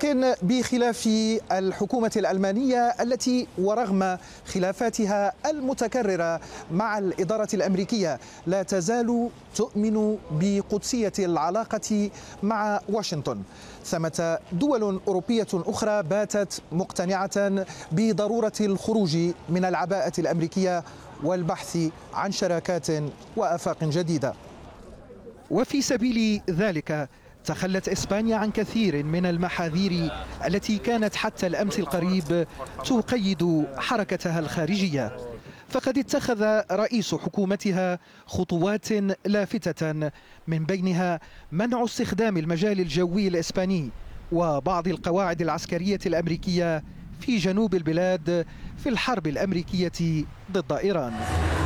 لكن بخلاف الحكومة الألمانية التي ورغم خلافاتها المتكررة مع الإدارة الأمريكية لا تزال تؤمن بقدسية العلاقة مع واشنطن، ثمة دول أوروبية أخرى باتت مقتنعة بضرورة الخروج من العباءة الأمريكية والبحث عن شراكات وآفاق جديدة. وفي سبيل ذلك تخلت إسبانيا عن كثير من المحاذير التي كانت حتى الأمس القريب تقيد حركتها الخارجية، فقد اتخذ رئيس حكومتها خطوات لافتة، من بينها منع استخدام المجال الجوي الإسباني وبعض القواعد العسكرية الأمريكية في جنوب البلاد في الحرب الأمريكية ضد إيران.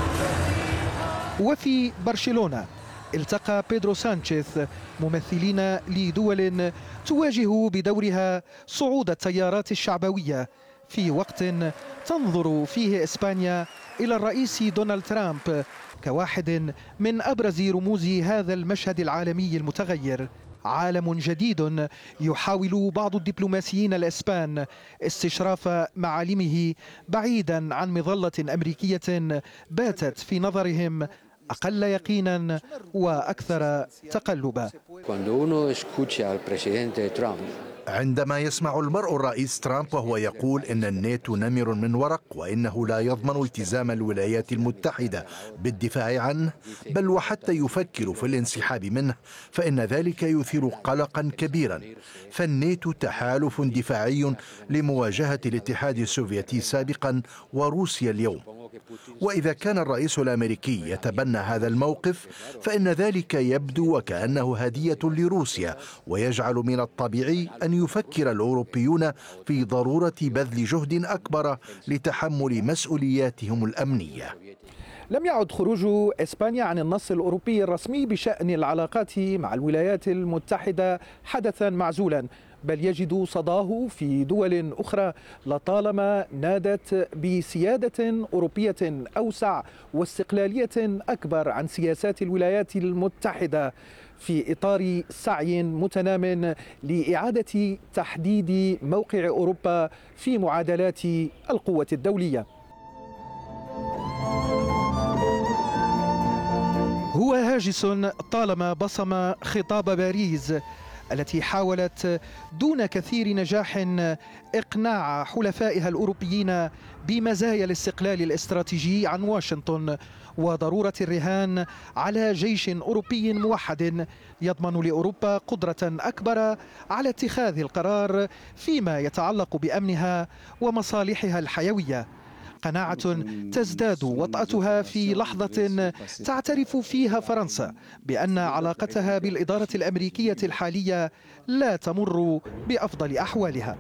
وفي برشلونة التقى بيدرو سانشيز ممثلين لدول تواجه بدورها صعود التيارات الشعبوية، في وقت تنظر فيه إسبانيا إلى الرئيس دونالد ترامب كواحد من أبرز رموز هذا المشهد العالمي المتغير. عالم جديد يحاول بعض الدبلوماسيين الإسبان استشراف معالمه بعيدا عن مظلة أمريكية باتت في نظرهم أقل يقينا وأكثر تقلبا. عندما يسمع المرء الرئيس ترامب وهو يقول إن الناتو نمر من ورق وإنه لا يضمن التزام الولايات المتحدة بالدفاع عنه بل وحتى يفكر في الانسحاب منه، فإن ذلك يثير قلقا كبيرا. فالناتو تحالف دفاعي لمواجهة الاتحاد السوفيتي سابقا وروسيا اليوم، وإذا كان الرئيس الأمريكي يتبنى هذا الموقف فإن ذلك يبدو وكأنه هدية لروسيا، ويجعل من الطبيعي أن يفكر الأوروبيون في ضرورة بذل جهد أكبر لتحمل مسؤولياتهم الأمنية. لم يعد خروج إسبانيا عن النص الأوروبي الرسمي بشأن العلاقات مع الولايات المتحدة حدثا معزولا، بل يجد صداه في دول أخرى لطالما نادت بسيادة أوروبية أوسع واستقلالية أكبر عن سياسات الولايات المتحدة، في إطار سعي متنام لإعادة تحديد موقع أوروبا في معادلات القوة الدولية. هو هاجس طالما بصم خطاب باريس التي حاولت دون كثير نجاح إقناع حلفائها الأوروبيين بمزايا الاستقلال الاستراتيجي عن واشنطن وضرورة الرهان على جيش أوروبي موحد يضمن لأوروبا قدرة أكبر على اتخاذ القرار فيما يتعلق بأمنها ومصالحها الحيوية. قناعة تزداد وطأتها في لحظة تعترف فيها فرنسا بأن علاقتها بالإدارة الأمريكية الحالية لا تمر بأفضل أحوالها.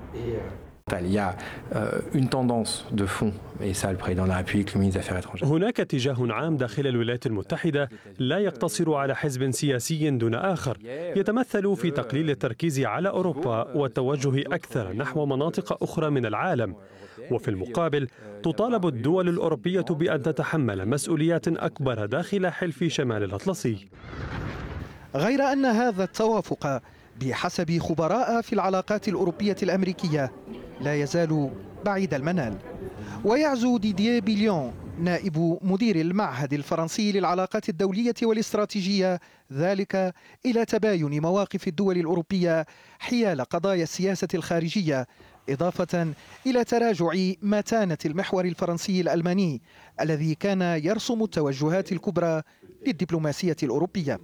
هناك اتجاه عام داخل الولايات المتحدة لا يقتصر على حزب سياسي دون آخر، يتمثل في تقليل التركيز على أوروبا والتوجه أكثر نحو مناطق أخرى من العالم، وفي المقابل تطالب الدول الأوروبية بأن تتحمل مسؤوليات أكبر داخل حلف شمال الأطلسي. غير أن هذا التوافق بحسب خبراء في العلاقات الأوروبية الأمريكية لا يزال بعيد المنال. ويعزو ديدييه بيليون نائب مدير المعهد الفرنسي للعلاقات الدولية والاستراتيجية ذلك إلى تباين مواقف الدول الأوروبية حيال قضايا السياسة الخارجية، إضافة إلى تراجع متانة المحور الفرنسي الألماني الذي كان يرسم التوجهات الكبرى للدبلوماسية الأوروبية.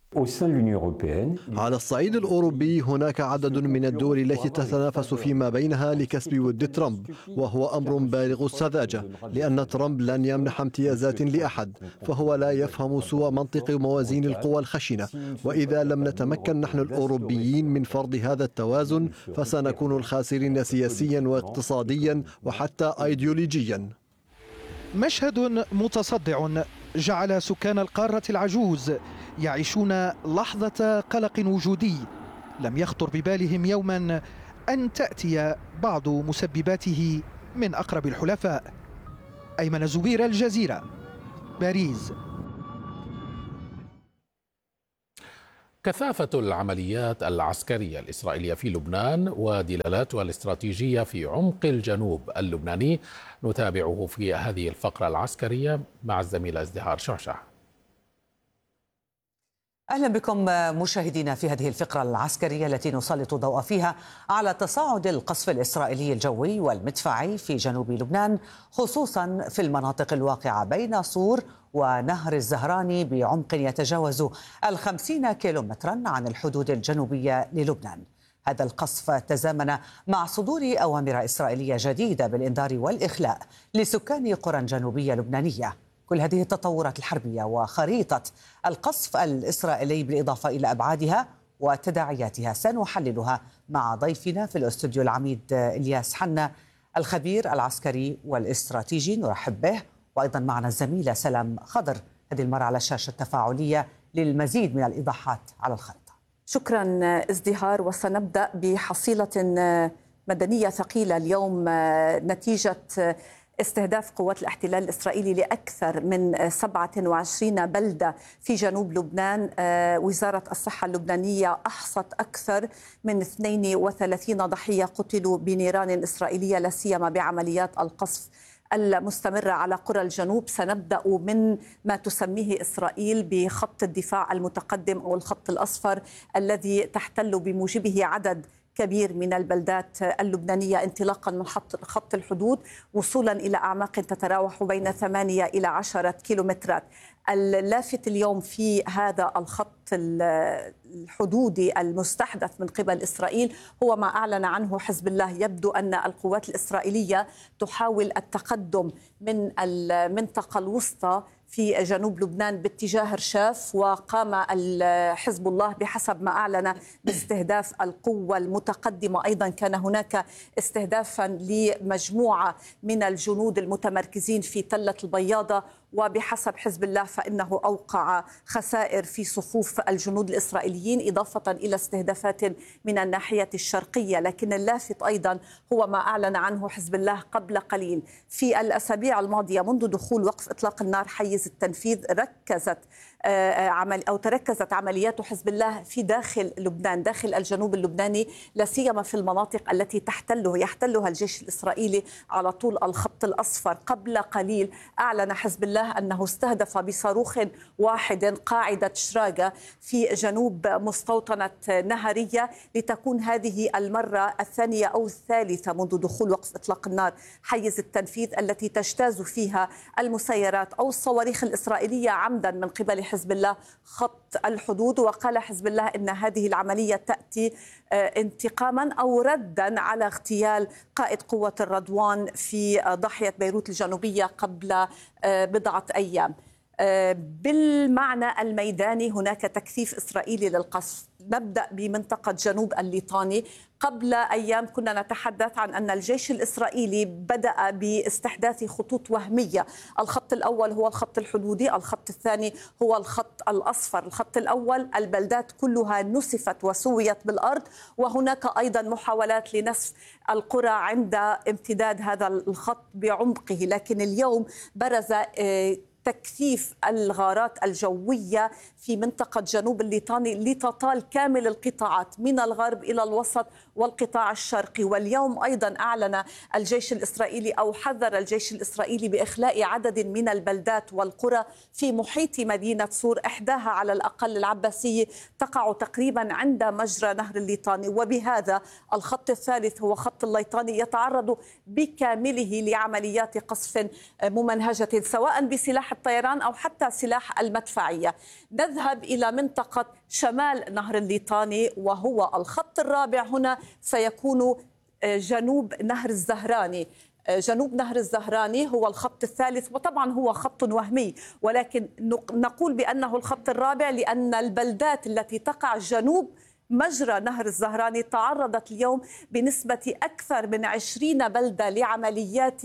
على الصعيد الأوروبي هناك عدد من الدول التي تتنافس فيما بينها لكسب ود ترامب، وهو أمر بالغ السذاجة، لأن ترامب لن يمنح امتيازات لأحد، فهو لا يفهم سوى منطق موازين القوى الخشنة، وإذا لم نتمكن نحن الأوروبيين من فرض هذا التوازن فسنكون الخاسرين سياسيا واقتصاديا وحتى أيديولوجيا. مشهد متصدع جعل سكان القارة العجوز يعيشون لحظة قلق وجودي لم يخطر ببالهم يوما أن تأتي بعض مسبباته من أقرب الحلفاء. أيمن زبير، الجزيرة، باريس. كثافة العمليات العسكرية الإسرائيلية في لبنان ودلالاتها الاستراتيجية في عمق الجنوب اللبناني نتابعه في هذه الفقرة العسكرية مع الزميلة ازدهار شعشع. أهلا بكم مشاهدينا في هذه الفقرة العسكرية التي نسلط الضوء فيها على تصاعد القصف الإسرائيلي الجوي والمدفعي في جنوب لبنان، خصوصا في المناطق الواقعة بين صور ونهر الزهراني بعمق يتجاوز 50 كيلومترا عن الحدود الجنوبية للبنان. هذا القصف تزامن مع صدور أوامر إسرائيلية جديدة بالإنذار والإخلاء لسكان قرى جنوبية لبنانية. كل هذه التطورات الحربية وخريطة القصف الإسرائيلي بالإضافة إلى أبعادها وتداعياتها سنحللها مع ضيفنا في الاستوديو العميد إلياس حنا الخبير العسكري والاستراتيجي، نرحب به. وأيضا معنا الزميلة سلام خضر، هذه المرة على الشاشة التفاعلية للمزيد من الإيضاحات على الخريطة. شكرا ازدهار، وسنبدأ بحصيلة مدنية ثقيلة اليوم نتيجة استهداف قوات الاحتلال الإسرائيلي لأكثر من 27 بلدة في جنوب لبنان. وزارة الصحة اللبنانية أحصت أكثر من 32 ضحية قتلوا بنيران إسرائيلية، لا سيما بعمليات القصف المستمرة على قرى الجنوب. سنبدأ من ما تسميه إسرائيل بخط الدفاع المتقدم أو الخط الأصفر، الذي تحتل بموجبه عدد كبير من البلدات اللبنانية، انطلاقا من خط الحدود وصولا إلى أعماق تتراوح بين 8 إلى 10 كيلومترات. اللافت اليوم في هذا الخط الحدودي المستحدث من قبل إسرائيل هو ما أعلن عنه حزب الله. يبدو أن القوات الإسرائيلية تحاول التقدم من المنطقة الوسطى في جنوب لبنان باتجاه رشاف، وقام حزب الله بحسب ما أعلن باستهداف القوة المتقدمة. أيضا كان هناك استهدافا لمجموعة من الجنود المتمركزين في تلة البياضة، وبحسب حزب الله فإنه أوقع خسائر في صفوف الجنود الإسرائيليين، إضافة إلى استهدافات من الناحية الشرقية. لكن اللافت أيضا هو ما أعلن عنه حزب الله قبل قليل. في الأسابيع الماضية منذ دخول وقف إطلاق النار حيز التنفيذ تركزت عمليات حزب الله في داخل لبنان، داخل الجنوب اللبناني، لا سيما في المناطق التي يحتلها الجيش الإسرائيلي على طول الخط الأصفر. قبل قليل أعلن حزب الله أنه استهدف بصاروخ واحد قاعدة شراقة في جنوب مستوطنة نهرية، لتكون هذه المرة الثانية أو الثالثة منذ دخول وقف إطلاق النار حيز التنفيذ، التي تجتاز فيها المسيرات أو الصواريخ الإسرائيلية عمدا من قبل حزب الله خط الحدود. وقال حزب الله إن هذه العملية تأتي انتقاما أو ردا على اغتيال قائد قوة الرضوان في ضاحية بيروت الجنوبية قبل بضعة أيام. بالمعنى الميداني هناك تكثيف إسرائيلي للقصف. نبدأ بمنطقة جنوب الليطاني. قبل أيام كنا نتحدث عن أن الجيش الإسرائيلي بدأ باستحداث خطوط وهمية. الخط الأول هو الخط الحدودي، الخط الثاني هو الخط الأصفر. الخط الأول البلدات كلها نسفت وسويت بالأرض، وهناك أيضا محاولات لنسف القرى عند امتداد هذا الخط بعمقه. لكن اليوم برز تكثيف الغارات الجوية في منطقة جنوب الليطاني لتطال كامل القطاعات من الغرب إلى الوسط والقطاع الشرقي. واليوم أيضا أعلن الجيش الإسرائيلي أو حذر الجيش الإسرائيلي بإخلاء عدد من البلدات والقرى في محيط مدينة صور، إحداها على الأقل العباسية تقع تقريبا عند مجرى نهر الليطاني. وبهذا الخط الثالث هو خط الليطاني يتعرض بكامله لعمليات قصف ممنهجة سواء بسلاح الطيران أو حتى سلاح المدفعية. نذهب إلى منطقة شمال نهر الليطاني وهو الخط الرابع. هنا سيكون جنوب نهر الزهراني. جنوب نهر الزهراني هو الخط الثالث، وطبعا هو خط وهمي، ولكن نقول بأنه الخط الرابع لأن البلدات التي تقع جنوب مجرى نهر الزهراني تعرضت اليوم بنسبة أكثر من 20 بلدة لعمليات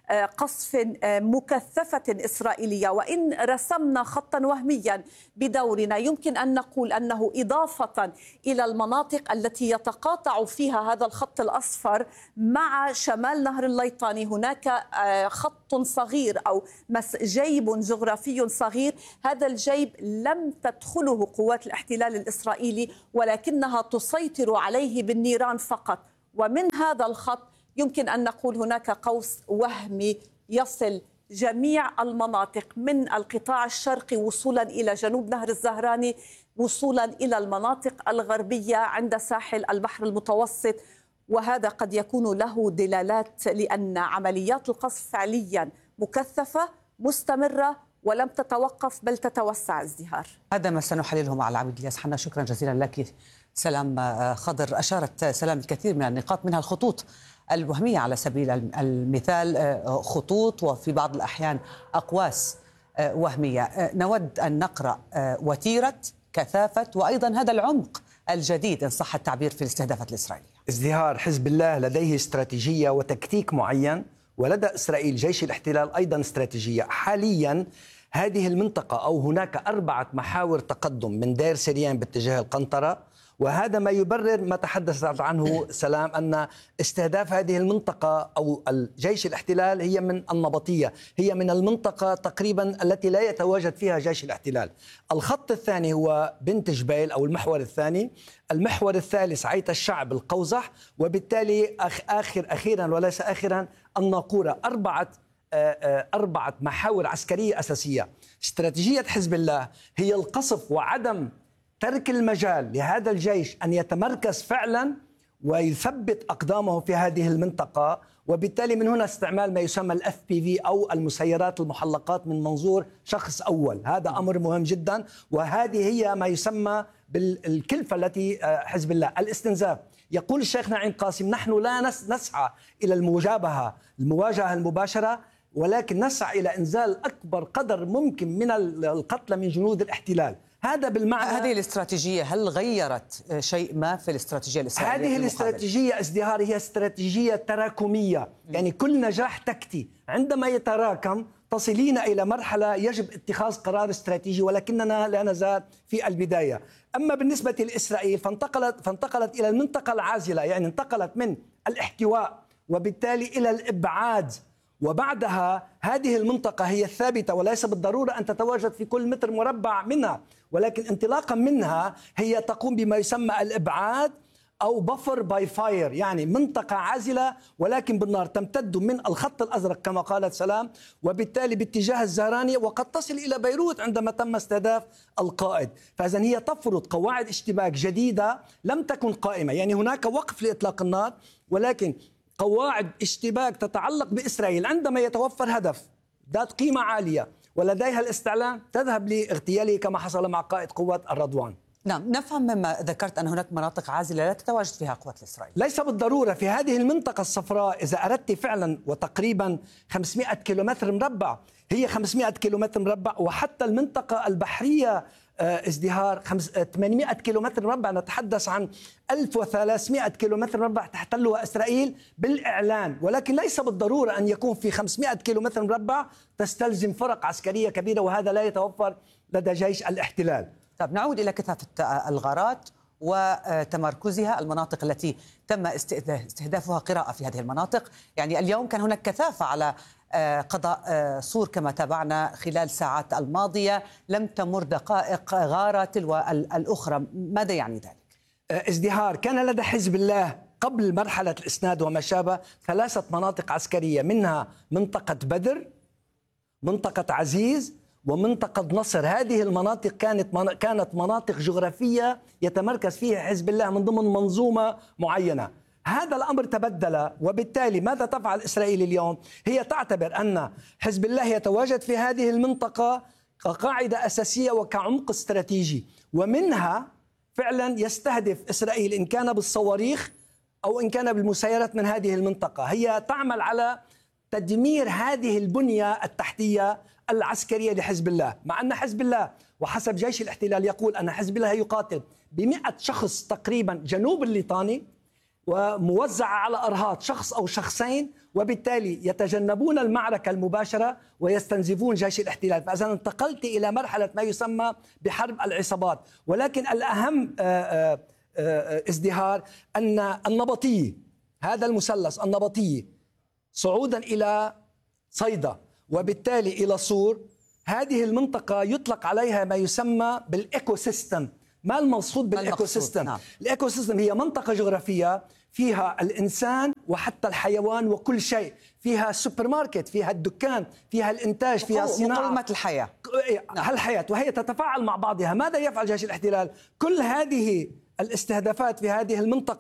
قصف مكثفة إسرائيلية. وإن رسمنا خطا وهميا بدورنا يمكن أن نقول أنه إضافة إلى المناطق التي يتقاطع فيها هذا الخط الأصفر مع شمال نهر الليطاني هناك خط صغير أو جيب جغرافي صغير. هذا الجيب لم تدخله قوات الاحتلال الإسرائيلي ولكنها تسيطر عليه بالنيران فقط. ومن هذا الخط يمكن أن نقول هناك قوس وهمي يصل جميع المناطق من القطاع الشرقي وصولا إلى جنوب نهر الزهراني وصولا إلى المناطق الغربية عند ساحل البحر المتوسط. وهذا قد يكون له دلالات لأن عمليات القصف فعليا مكثفة مستمرة ولم تتوقف بل تتوسع ازدهار. هذا ما سنحلله مع العميد الياس حنا. شكرا جزيلا لك سلام خضر. أشارت سلام الكثير من النقاط منها الخطوط الوهمية على سبيل المثال، خطوط وفي بعض الأحيان أقواس وهمية. نود أن نقرأ وتيرة كثافة وأيضا هذا العمق الجديد إن صح التعبير في الاستهدافات الإسرائيلية. ازدهار حزب الله لديه استراتيجية وتكتيك معين، ولدى إسرائيل جيش الاحتلال أيضا استراتيجية. حاليا هذه المنطقة أو هناك 4 محاور تقدم من دير سريان باتجاه القنطرة، وهذا ما يبرر ما تحدثت عنه سلام أن استهداف هذه المنطقة أو الجيش الاحتلال هي من النبطية، هي من المنطقة تقريبا التي لا يتواجد فيها جيش الاحتلال. الخط الثاني هو بنت جبيل أو المحور الثاني. المحور الثالث عيت الشعب القوزح، وبالتالي أخيرا وليس آخرا الناقورة. 4 محاور عسكرية أساسية. استراتيجية حزب الله هي القصف وعدم ترك المجال لهذا الجيش أن يتمركز فعلا ويثبت أقدامه في هذه المنطقة، وبالتالي من هنا استعمال ما يسمى الFPV أو المسيرات المحلقات من منظور شخص أول. هذا أمر مهم جدا، وهذه هي ما يسمى بالكلفة التي حزب الله الاستنزاف. يقول الشيخ نعيم قاسم: نحن لا نسعى إلى المواجهة المباشرة، ولكن نسعى إلى إنزال أكبر قدر ممكن من القتلى من جنود الاحتلال. هذا بالمعنى هذه الاستراتيجية هل غيرت شيء ما في الاستراتيجية الإسرائيلية؟ هذه الاستراتيجية ازدهار هي استراتيجية تراكمية، يعني كل نجاح تكتي عندما يتراكم تصلين إلى مرحلة يجب اتخاذ قرار استراتيجي، ولكننا لا نزال في البداية. أما بالنسبة لإسرائيل فانتقلت إلى المنطقة العازلة، يعني انتقلت من الاحتواء وبالتالي إلى الإبعاد، وبعدها هذه المنطقة هي الثابتة وليس بالضرورة أن تتواجد في كل متر مربع منها، ولكن انطلاقا منها هي تقوم بما يسمى الإبعاد أو بفر باي فاير، يعني منطقة عازلة ولكن بالنار تمتد من الخط الأزرق كما قالت سلام وبالتالي باتجاه الزهراني، وقد تصل إلى بيروت عندما تم استهداف القائد. فإذا هي تفرض قواعد اشتباك جديدة لم تكن قائمة، يعني هناك وقف لإطلاق النار ولكن قواعد اشتباك تتعلق بإسرائيل. عندما يتوفر هدف ذات قيمة عالية ولديها الاستعلام تذهب لاغتياله كما حصل مع قائد قوات الرضوان. نعم، نفهم مما ذكرت أن هناك مناطق عازلة لا تتواجد فيها قوات الإسرائيل. ليس بالضرورة. في هذه المنطقة الصفراء إذا أردت فعلا وتقريبا 500 كيلومتر مربع، هي 500 كيلومتر مربع، وحتى المنطقة البحرية ازدهار 800 كيلومتر مربع، نتحدث عن 1300 كيلومتر مربع تحتلها إسرائيل بالإعلان، ولكن ليس بالضرورة أن يكون في 500 كيلومتر مربع تستلزم فرق عسكرية كبيرة، وهذا لا يتوفر لدى جيش الاحتلال. طب نعود إلى كثافة الغارات وتمركزها، المناطق التي تم استهدافها قراءة في هذه المناطق. يعني اليوم كان هناك كثافة على قضاء صور كما تابعنا خلال الساعات الماضية، لم تمر دقائق غارة تلو الأخرى. ماذا يعني ذلك؟ ازدهار كان لدى حزب الله قبل مرحلة الإسناد وما شابه 3 مناطق عسكرية، منها منطقة بدر، منطقة عزيز، ومنطقة نصر. هذه المناطق كانت مناطق جغرافية يتمركز فيها حزب الله من ضمن منظومة معينة. هذا الأمر تبدل، وبالتالي ماذا تفعل إسرائيل اليوم؟ هي تعتبر أن حزب الله يتواجد في هذه المنطقة كقاعدة أساسية وكعمق استراتيجي، ومنها فعلا يستهدف إسرائيل إن كان بالصواريخ أو إن كان بالمسيرات من هذه المنطقة. هي تعمل على تدمير هذه البنية التحتية العسكرية لحزب الله، مع أن حزب الله وحسب جيش الاحتلال يقول أن حزب الله يقاتل ب100 شخص تقريبا جنوب الليطاني، وموزعة على أرهاط شخص أو شخصين، وبالتالي يتجنبون المعركة المباشرة ويستنزفون جيش الاحتلال. فإذا انتقلت إلى مرحلة ما يسمى بحرب العصابات. ولكن الأهم ازدهار أن النبطية، هذا المثلث النبطية صعودا إلى صيدا وبالتالي إلى صور، هذه المنطقة يطلق عليها ما يسمى بالإيكو سيستم. ما المقصود بالإيكو سيستم؟ نعم. الإيكو سيستم هي منطقة جغرافية فيها الإنسان وحتى الحيوان وكل شيء، فيها سوبر ماركت، فيها الدكان، فيها الإنتاج، فيها الصناعة، مقومة الحياة. نعم. الحياة، وهي تتفاعل مع بعضها. ماذا يفعل جيش الاحتلال؟ كل هذه الاستهدافات في هذه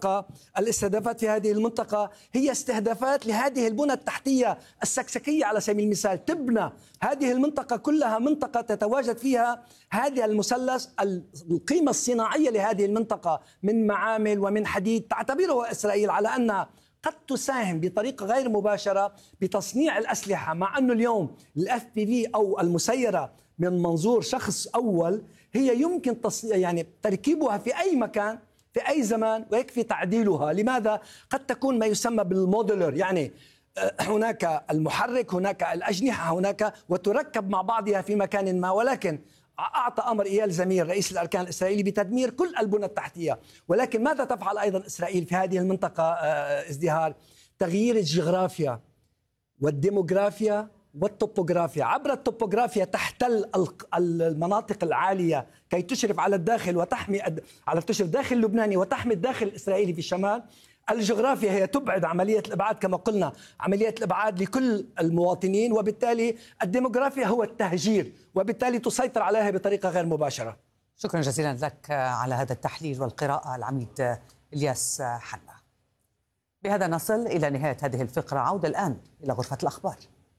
المنطقة هي استهدافات لهذه البنى التحتية السكسكية. على سبيل المثال تبنى هذه المنطقة كلها منطقة تتواجد فيها هذا المثلث. القيمة الصناعية لهذه المنطقة من معامل ومن حديد تعتبره إسرائيل على أنها قد تساهم بطريقة غير مباشرة بتصنيع الأسلحة، مع أنه اليوم الFPV أو المسيرة من منظور شخص أول هي يمكن يعني تركيبها في أي مكان في أي زمان ويكفي تعديلها. لماذا؟ قد تكون ما يسمى بالموديلر، يعني هناك المحرك، هناك الأجنحة، هناك وتركب مع بعضها في مكان ما. ولكن أعطى أمر إيال زمير رئيس الأركان الإسرائيلي بتدمير كل البنى التحتية. ولكن ماذا تفعل أيضا إسرائيل في هذه المنطقة؟ ازدهار، تغيير الجغرافيا والديموغرافيا والطوبوغرافيا. عبر الطوبوغرافيا تحتل المناطق العالية كي تشرف على الداخل وتحمي على تشرف داخل اللبناني وتحمي الداخل الإسرائيلي في الشمال. الجغرافيا هي تبعد عملية الإبعاد كما قلنا، عملية الإبعاد لكل المواطنين، وبالتالي الديموغرافيا هو التهجير، وبالتالي تسيطر عليها بطريقة غير مباشرة. شكرا جزيلا لك على هذا التحليل والقراءة العميد إلياس حنا. بهذا نصل إلى نهاية هذه الفقرة. عودة الآن إلى غرفة الأخبار.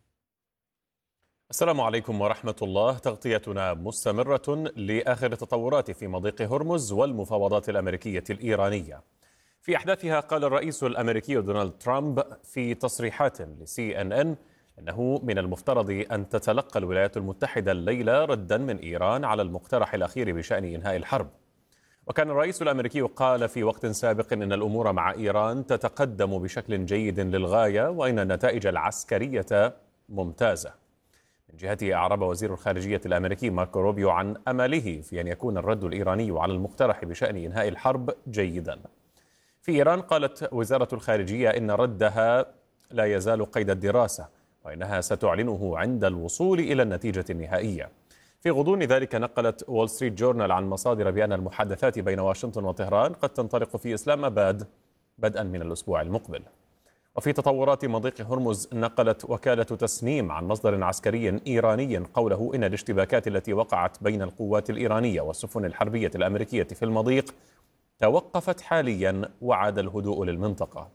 السلام عليكم ورحمة الله. تغطيتنا مستمرة لآخر التطورات في مضيق هرمز والمفاوضات الأمريكية الإيرانية. في أحداثها قال الرئيس الأمريكي دونالد ترامب في تصريحات لCNN أنه من المفترض أن تتلقى الولايات المتحدة الليلة ردا من إيران على المقترح الأخير بشأن إنهاء الحرب. وكان الرئيس الأمريكي قال في وقت سابق أن الأمور مع إيران تتقدم بشكل جيد للغاية وأن النتائج العسكرية ممتازة. من جهته أعرب وزير الخارجية الأمريكي ماركو روبيو عن أمله في أن يكون الرد الإيراني على المقترح بشأن إنهاء الحرب جيدا. في إيران قالت وزارة الخارجية إن ردها لا يزال قيد الدراسة وإنها ستعلنه عند الوصول إلى النتيجة النهائية. في غضون ذلك نقلت وول ستريت جورنال عن مصادر بأن المحادثات بين واشنطن وطهران قد تنطلق في إسلام آباد بدءا من الأسبوع المقبل. وفي تطورات مضيق هرمز نقلت وكالة تسنيم عن مصدر عسكري إيراني قوله إن الاشتباكات التي وقعت بين القوات الإيرانية والسفن الحربية الأمريكية في المضيق توقفت حاليا وعاد الهدوء للمنطقة.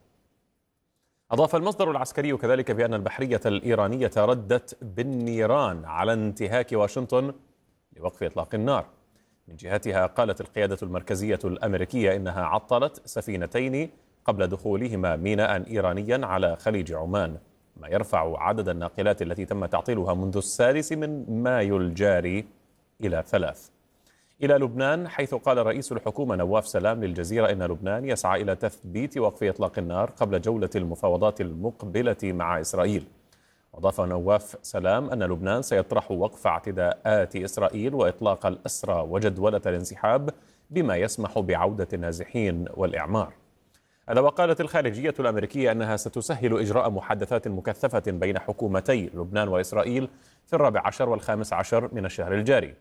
أضاف المصدر العسكري كذلك بأن البحرية الإيرانية ردت بالنيران على انتهاك واشنطن لوقف إطلاق النار. من جهتها قالت القيادة المركزية الأمريكية إنها عطلت سفينتين قبل دخولهما ميناء إيرانيا على خليج عمان، ما يرفع عدد الناقلات التي تم تعطيلها منذ 6 مايو الجاري إلى 3. إلى لبنان، حيث قال رئيس الحكومة نواف سلام للجزيرة إن لبنان يسعى إلى تثبيت وقف إطلاق النار قبل جولة المفاوضات المقبلة مع إسرائيل. أضاف نواف سلام أن لبنان سيطرح وقف اعتداءات إسرائيل وإطلاق الأسرى وجدولة الانسحاب بما يسمح بعودة النازحين والإعمار. هذا وقالت الخارجية الأمريكية أنها ستسهل إجراء محادثات مكثفة بين حكومتي لبنان وإسرائيل في 14 و15 من الشهر الجاري.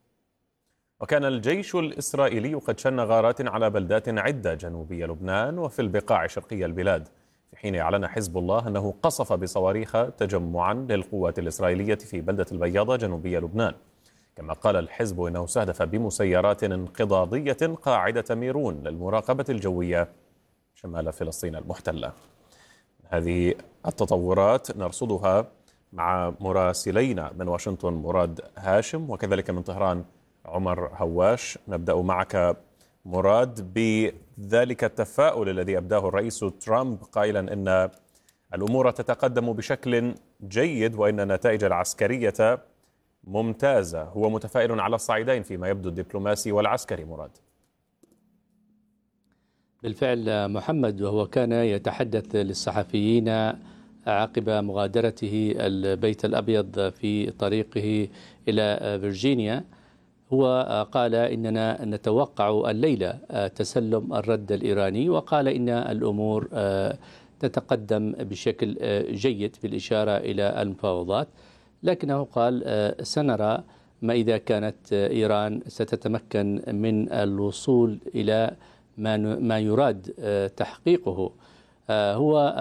وكان الجيش الإسرائيلي قد شن غارات على بلدات عدة جنوبي لبنان وفي البقاع شرقي البلاد، في حين أعلن حزب الله أنه قصف بصواريخ تجمعا للقوات الإسرائيلية في بلدة البياضة جنوبي لبنان. كما قال الحزب إنه استهدف بمسيرات انقضاضية قاعدة ميرون للمراقبة الجوية شمال فلسطين المحتلة. هذه التطورات نرصدها مع مراسلينا من واشنطن مراد هاشم وكذلك من طهران عمر هواش. نبدأ معك مراد بذلك التفاؤل الذي أبداه الرئيس ترامب قائلا إن الأمور تتقدم بشكل جيد وإن النتائج العسكرية ممتازة. هو متفائل على الصعيدين فيما يبدو الدبلوماسي والعسكري. مراد. بالفعل محمد، وهو كان يتحدث للصحفيين عقب مغادرته البيت الأبيض في طريقه إلى فيرجينيا، هو قال إننا نتوقع الليلة تسلم الرد الإيراني، وقال إن الأمور تتقدم بشكل جيد بالإشارة إلى المفاوضات، لكنه قال سنرى ما إذا كانت إيران ستتمكن من الوصول إلى ما يراد تحقيقه. هو